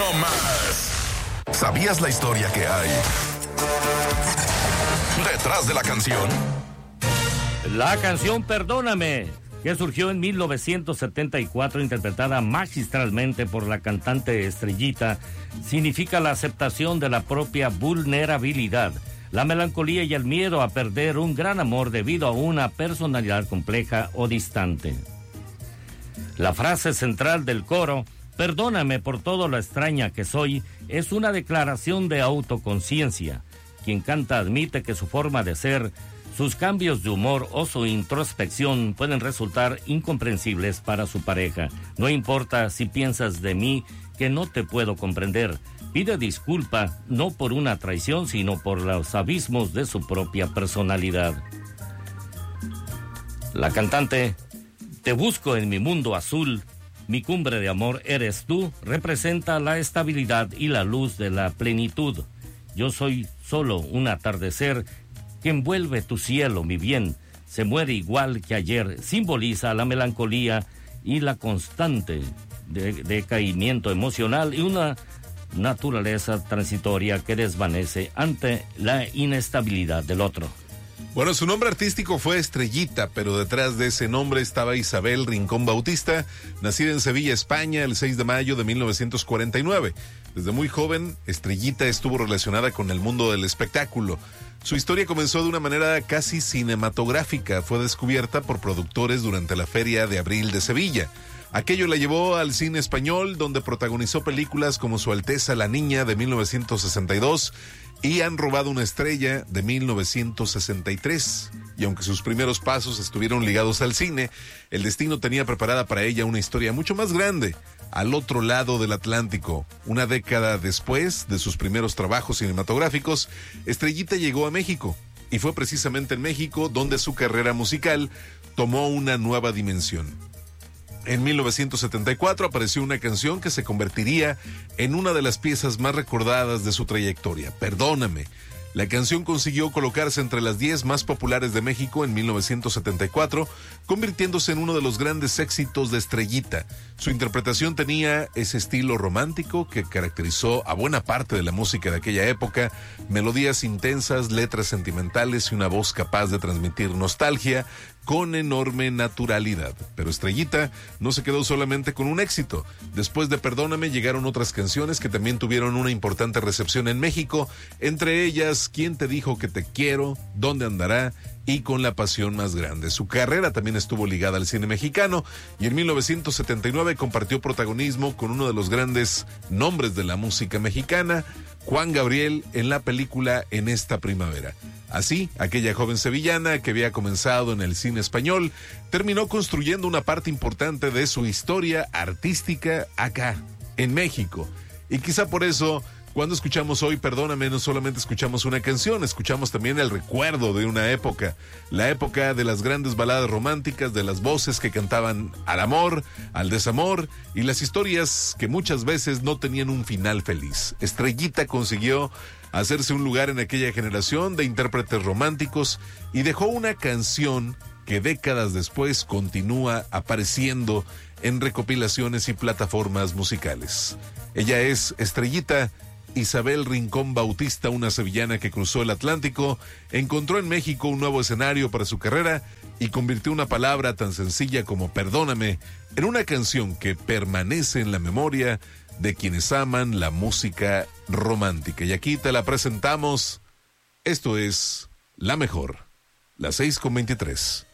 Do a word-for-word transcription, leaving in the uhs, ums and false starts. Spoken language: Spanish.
no más. ¿Sabías la historia que hay detrás de la canción? La canción Perdóname, que surgió en mil novecientos setenta y cuatro, interpretada magistralmente por la cantante Estrellita, significa la aceptación de la propia vulnerabilidad, la melancolía y el miedo a perder un gran amor debido a una personalidad compleja o distante. La frase central del coro, perdóname por todo lo extraña que soy, es una declaración de autoconciencia. Quien canta admite que su forma de ser, sus cambios de humor o su introspección pueden resultar incomprensibles para su pareja. No importa si piensas de mí que no te puedo comprender. Pide disculpa no por una traición, sino por los abismos de su propia personalidad. La cantante, Te busco en mi mundo azul, mi cumbre de amor eres tú, representa la estabilidad y la luz de la plenitud. Yo soy solo un atardecer que envuelve tu cielo, mi bien, se muere igual que ayer, simboliza la melancolía y la constante de, decaimiento emocional y una naturaleza transitoria que desvanece ante la inestabilidad del otro. Bueno, su nombre artístico fue Estrellita, pero detrás de ese nombre estaba Isabel Rincón Bautista, nacida en Sevilla, España, el seis de mayo de mil novecientos cuarenta y nueve. Desde muy joven, Estrellita estuvo relacionada con el mundo del espectáculo. Su historia comenzó de una manera casi cinematográfica. Fue descubierta por productores durante la Feria de Abril de Sevilla. Aquello la llevó al cine español, donde protagonizó películas como Su Alteza la Niña de mil novecientos sesenta y dos y Han robado una estrella de mil novecientos sesenta y tres. Y aunque sus primeros pasos estuvieron ligados al cine, el destino tenía preparada para ella una historia mucho más grande, al otro lado del Atlántico. Una década después de sus primeros trabajos cinematográficos, Estrellita llegó a México, y fue precisamente en México donde su carrera musical tomó una nueva dimensión. En mil novecientos setenta y cuatro apareció una canción que se convertiría en una de las piezas más recordadas de su trayectoria, Perdóname. La canción consiguió colocarse entre las diez más populares de México en mil novecientos setenta y cuatro, convirtiéndose en uno de los grandes éxitos de Estrellita. Su interpretación tenía ese estilo romántico que caracterizó a buena parte de la música de aquella época, melodías intensas, letras sentimentales y una voz capaz de transmitir nostalgia con enorme naturalidad. Pero Estrellita no se quedó solamente con un éxito. Después de Perdóname llegaron otras canciones que también tuvieron una importante recepción en México, entre ellas ¿Quién te dijo que te quiero?, ¿Dónde andará?, y Con la pasión más grande. Su carrera también estuvo ligada al cine mexicano y en mil novecientos setenta y nueve compartió protagonismo con uno de los grandes nombres de la música mexicana, Juan Gabriel, en la película En esta primavera. Así, aquella joven sevillana que había comenzado en el cine español terminó construyendo una parte importante de su historia artística acá, en México. Y quizá por eso, cuando escuchamos hoy Perdóname, no solamente escuchamos una canción, escuchamos también el recuerdo de una época, la época de las grandes baladas románticas, de las voces que cantaban al amor, al desamor y las historias que muchas veces no tenían un final feliz. Estrellita consiguió hacerse un lugar en aquella generación de intérpretes románticos y dejó una canción que décadas después continúa apareciendo en recopilaciones y plataformas musicales. Ella es Estrellita. Isabel Rincón Bautista, una sevillana que cruzó el Atlántico, encontró en México un nuevo escenario para su carrera y convirtió una palabra tan sencilla como Perdóname en una canción que permanece en la memoria de quienes aman la música romántica. Y aquí te la presentamos. Esto es La Mejor, las seis con veintitrés.